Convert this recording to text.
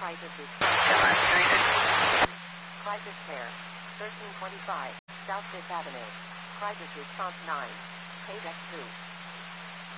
Crisis Response. Crisis Care. 1325. South Fifth Avenue. Crisis Response 9. Page X2.